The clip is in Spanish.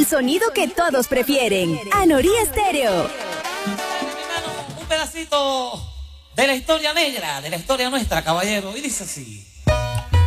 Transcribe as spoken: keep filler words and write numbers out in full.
el sonido que todos prefieren. Anorí Estéreo. Un pedacito de la historia negra, de la historia nuestra, caballero. Y dice así.